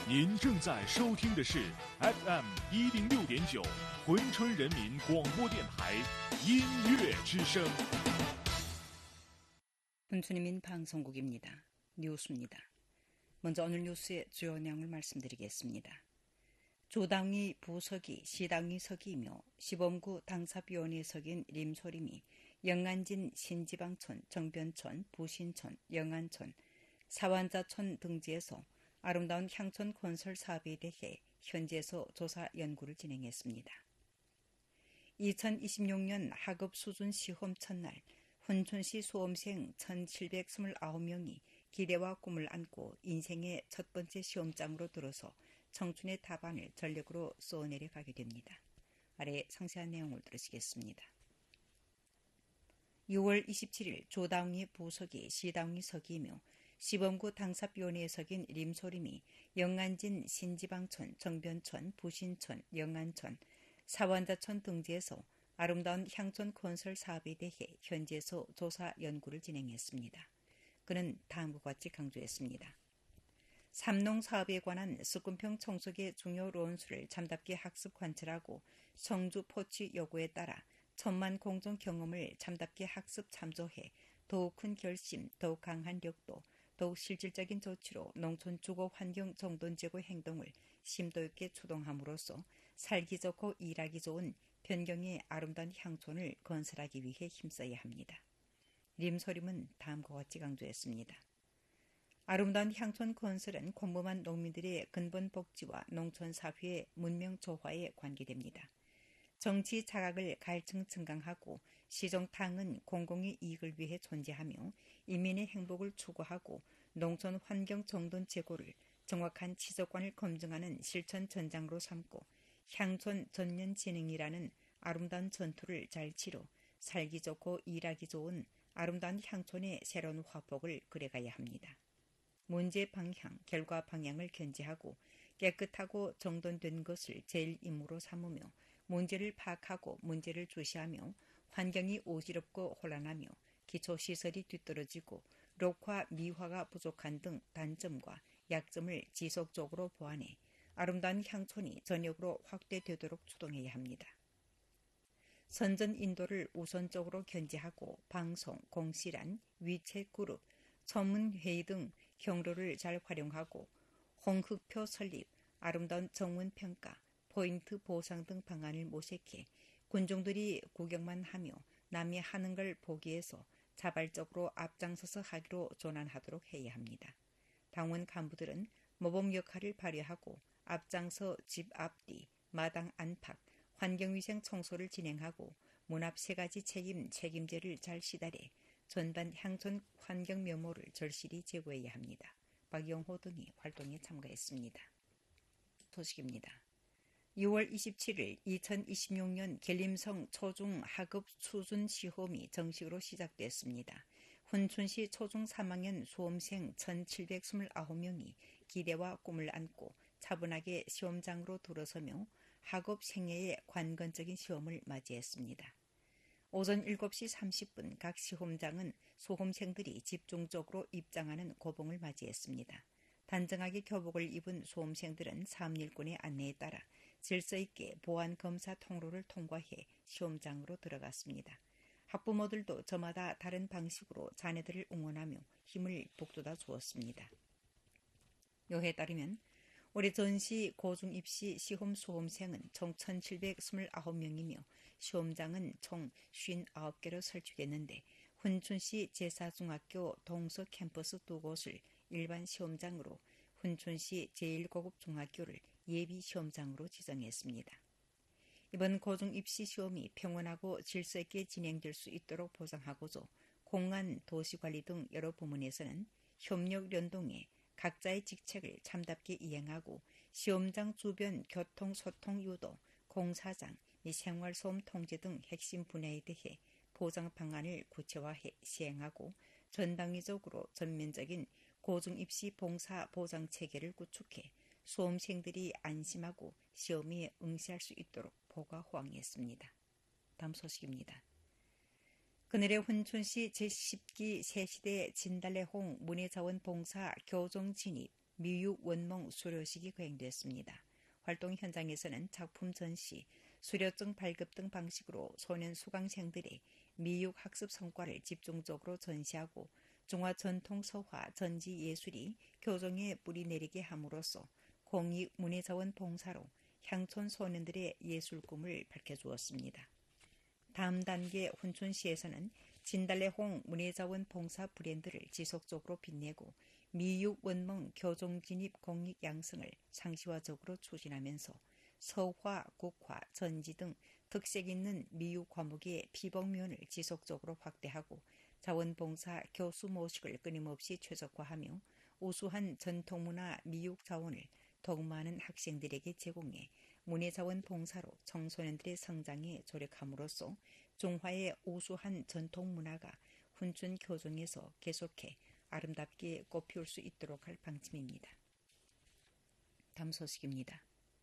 您正在收听的是 FM 106.9珲春人民广播电台音乐之声。 珲春人民방송국입니다. 뉴스입니다. 먼저 오늘 뉴스의 주요 내용을 말씀드리겠습니다. 조당위 부서기, 시당위 서기이며 시범구 당사위원회 서기인 림소림이 영안진 신지방촌, 정변촌, 부신촌, 영안촌, 사완자촌 등지에서 아름다운 향촌 건설 사업에 대해 현지에서 조사 연구를 진행했습니다. 2026년 학업 수준 시험 첫날珲春시 수험생 1729명이 기대와 꿈을 안고 인생의 첫 번째 시험장으로 들어서 청춘의 답안을 전력으로 쏘내려 가게 됩니다. 아래 상세한 내용을 들으시겠습니다. 6월 27일 조당위 부서기, 시당위 서기이며 시범구 당사위원회에 서긴 림소림이 영안진 신지방촌, 정변촌, 부신촌, 영안촌, 사완자촌 등지에서 아름다운 향촌 건설 사업에 대해 현지에서 조사 연구를 진행했습니다. 그는 다음과 같이 강조했습니다. 삼농 사업에 관한 스군평 청소의 중요論수를 참답게 학습 관찰하고 성주 포취 요구에 따라 천만 공정 경험을 참답게 학습 참조해 더욱 큰 결심, 더욱 강한 력도, 더욱 실질적인 조치로 농촌 주거 환경 정돈 제고 행동을 심도 있게 추동함으로써 살기 좋고 일하기 좋은 변경의 아름다운 향촌을 건설하기 위해 힘써야 합니다. 림소림은 다음과 같이 강조했습니다. 아름다운 향촌 건설은 공범한 농민들의 근본 복지와 농촌 사회의 문명 조화에 관계됩니다. 정치 자각을 갈증 증강하고 시정탕은 공공의 이익을 위해 존재하며 인민의 행복을 추구하고 농촌 환경 정돈 제고를 정확한 지적관을 검증하는 실천 전장으로 삼고 향촌 전면 진행이라는 아름다운 전투를 잘 치러 살기 좋고 일하기 좋은 아름다운 향촌의 새로운 화폭을 그려가야 합니다. 문제 방향, 결과 방향을 견지하고 깨끗하고 정돈된 것을 제일 임무로 삼으며 문제를 파악하고 문제를 주시하며 환경이 오지럽고 혼란하며 기초시설이 뒤떨어지고 록화, 미화가 부족한 등 단점과 약점을 지속적으로 보완해 아름다운 향촌이 전역으로 확대되도록 추동해야 합니다. 선전 인도를 우선적으로 견지하고 방송, 공시란, 위챗 그룹, 전문회의 등 경로를 잘 활용하고 홍흑표 설립, 아름다운 정문 평가, 포인트 보상 등 방안을 모색해 군중들이 구경만 하며 남이 하는 걸 보기 위해서 자발적으로 앞장서서 하기로 전환하도록 해야 합니다. 당원 간부들은 모범 역할을 발휘하고 앞장서 집 앞뒤, 마당 안팎, 환경위생 청소를 진행하고 문 앞 3가지 책임제를 잘 시달해 전반 향촌 환경 면모를 절실히 제고해야 합니다. 박영호 등이 활동에 참가했습니다. 소식입니다. 6월 27일 2026년 계림성 초중 학업 수준 시험이 정식으로 시작됐습니다.珲春시 초중 3학년 수험생 1729명이 기대와 꿈을 안고 차분하게 시험장으로 들어서며 학업 생애의 관건적인 시험을 맞이했습니다. 오전 7시 30분 각 시험장은 수험생들이 집중적으로 입장하는 고봉을 맞이했습니다. 단정하게 교복을 입은 수험생들은 사업일꾼의 안내에 따라 질서 있게 보안검사 통로를 통과해 시험장으로 들어갔습니다. 학부모들도 저마다 다른 방식으로 자녀들을 응원하며 힘을 북돋아 주었습니다. 요에 따르면 올해 전시 고중 입시 시험 수험생은 총 1729명이며 시험장은 총 59개로 설치됐는데珲春시 제4중학교 동서 캠퍼스 2곳을 일반 시험장으로珲春시 제1고급 중학교를 예비 시험장으로 지정했습니다. 이번 고중 입시 시험이 평온하고 질서 있게 진행될 수 있도록 보장하고자 공안, 도시관리 등 여러 부문에서는 협력 연동해 각자의 직책을 참답게 이행하고 시험장 주변 교통, 소통 유도, 공사장, 생활소음 통제 등 핵심 분야에 대해 보장 방안을 구체화해 시행하고 전당위적으로 전면적인 고중입시 봉사 보장 체계를 구축해 수험생들이 안심하고 시험에 응시할 수 있도록 보고호응했습니다. 다음 소식입니다. 그늘의珲春시 제10기 새시대 진달래홍 문예자원 봉사 교정 진입 미육 원몽 수료식이 거행됐습니다. 활동 현장에서는 작품 전시, 수료증 발급 등 방식으로 소년 수강생들의 미육 학습 성과를 집중적으로 전시하고 중화 전통 서화 전지 예술이 교정에 뿌리 내리게 함으로써 공익 문예자원 봉사로 향촌 소년들의 예술 꿈을 밝혀주었습니다. 다음 단계 훈춘시에서는 진달래홍 문예자원 봉사 브랜드를 지속적으로 빛내고 미육 원몽 교종 진입 공익 양성을 상시화적으로 추진하면서 서화, 국화, 전지 등 특색 있는 미육 과목의 피복면을 지속적으로 확대하고 자원봉사 교수 모식을 끊임없이 최적화하며 우수한 전통문화 미육 자원을 더욱 많은 학생들에게 제공해 문예자원 봉사로 청소년들의 성장에 조력함으로써 중화의 우수한 전통문화가 훈춘 교정에서 계속해 아름답게 꽃피울 수 있도록 할 방침입니다. 다음 소식입니다.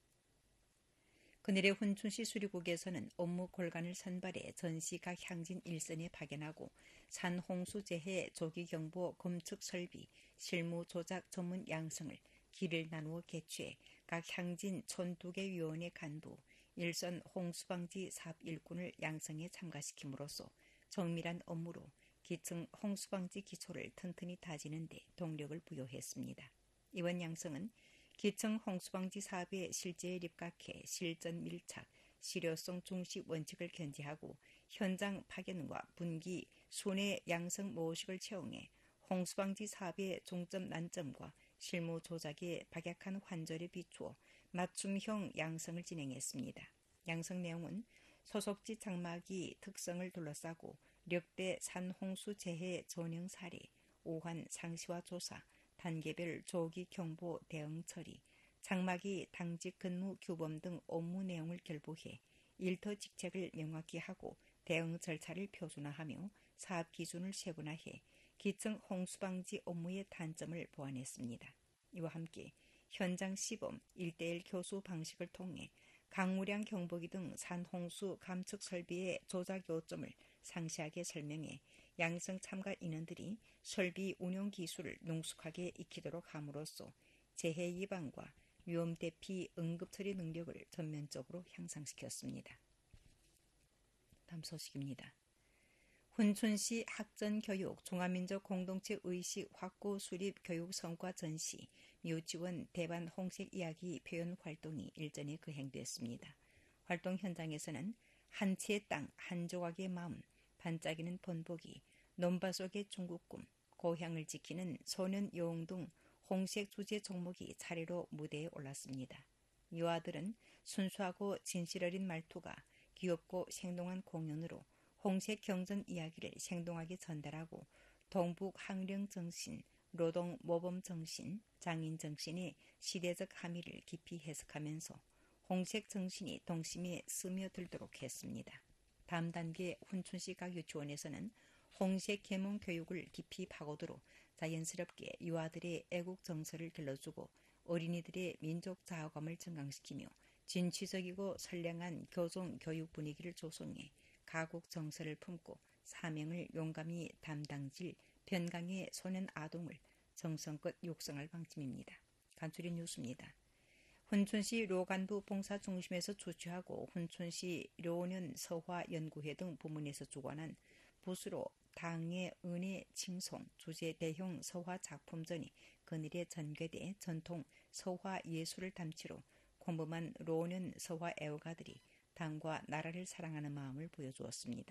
그날의 훈춘시 수리국에서는 업무 골간을 선발해 전시 각 향진 일선에 파견하고 산홍수재해 조기경보 검측 설비, 실무 조작 전문 양성을 길을 나누어 개최해 각 향진 촌두개위원회 간부, 일선 홍수방지 사업 일꾼을 양성에 참가시킴으로써 정밀한 업무로 기층 홍수방지 기초를 튼튼히 다지는 데 동력을 부여했습니다. 이번 양성은 기층 홍수방지 사업에 실제에 입각해 실전 밀착, 실효성 중시 원칙을 견지하고 현장 파견과 분기, 순회 양성 모식을 채용해 홍수방지 사업의 종점 난점과 실무 조작에 박약한 환절에 비추어 맞춤형 양성을 진행했습니다. 양성 내용은 소속지 장막이 특성을 둘러싸고 력대 산홍수 재해 전형 사례, 오한 상시화 조사, 단계별 조기 경보 대응 처리, 장막이 당직 근무 규범 등 업무 내용을 결부해 일터 직책을 명확히 하고 대응 절차를 표준화하며 사업 기준을 세분화해 기층 홍수방지 업무의 단점을 보완했습니다. 이와 함께 현장 시범 1:1 교수 방식을 통해 강우량 경보기 등 산홍수 감축 설비의 조작 요점을 상세하게 설명해 양성 참가 인원들이 설비 운용 기술을 능숙하게 익히도록 함으로써 재해 예방과 위험 대피 응급 처리 능력을 전면적으로 향상시켰습니다. 다음 소식입니다. 훈춘시 학전교육 종합민족 공동체 의식 확고 수립 교육 성과 전시, 유치원 대반 홍색 이야기 표현 활동이 일전에 거행됐습니다. 활동 현장에서는 한 채의 땅, 한 조각의 마음, 반짝이는 번복이, 논밭 속의 중국 꿈, 고향을 지키는 소년 여웅 등 홍색 주제 종목이 차례로 무대에 올랐습니다. 유아들은 순수하고 진실 어린 말투가 귀엽고 생동한 공연으로 홍색 경전 이야기를 생동하게 전달하고 동북 항령 정신, 노동 모범 정신, 장인 정신의 시대적 함의를 깊이 해석하면서 홍색 정신이 동심에 스며들도록 했습니다. 다음 단계 훈춘시 각 유치원에서는 홍색 계몽 교육을 깊이 파고들어 자연스럽게 유아들의 애국 정서를 길러주고 어린이들의 민족 자화감을 증강시키며 진취적이고 선량한 교종 교육 분위기를 조성해 가국 정서를 품고 사명을 용감히 담당질 변강의 소년 아동을 정성껏 육성할 방침입니다. 간추린 뉴스입니다. 훈춘시 료간부 봉사중심에서 주최하고 훈춘시 료년 서화연구회 등 부문에서 주관한 붓으로 당의 은혜 칭송 주제 대형 서화 작품전이 그늘에 전개돼 전통 서화 예술을 담치로 공범한 료년 서화 애호가들이 당과 나라를 사랑하는 마음을 보여주었습니다.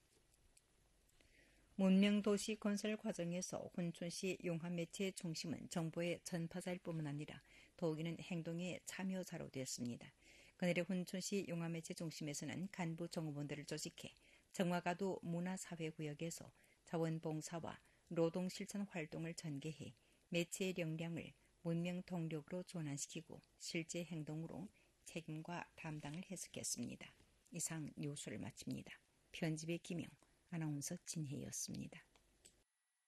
문명도시 건설 과정에서 훈춘시 용합매체의 중심은 정보의 전파자일 뿐만 아니라 더욱이는 행동의 참여자로 되었습니다. 그날의 훈춘시 용합매체 중심에서는 간부 정보원들을 조직해 정화가도 문화사회구역에서 자원봉사와 노동실천 활동을 전개해 매체의 역량을 문명동력으로 전환시키고 실제 행동으로 책임과 담당을 해석했습니다. 이상 뉴스를 마칩니다. 편집의 김영, 아나운서 진혜였습니다.